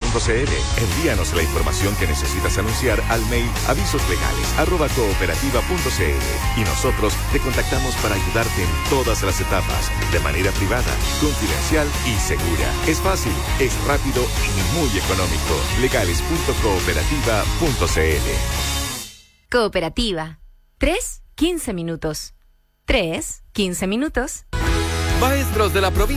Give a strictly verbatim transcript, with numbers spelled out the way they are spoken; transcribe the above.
punto c l. Envíanos la información que necesitas anunciar al mail avisoslegales arroba cooperativa punto c l y nosotros te contactamos para ayudarte en todas las etapas, de manera privada, confidencial y segura. Es fácil, es rápido y muy económico. legales punto cooperativa punto c l. Cooperativa. tres, quince minutos. tres, quince minutos. Maestros de la provincia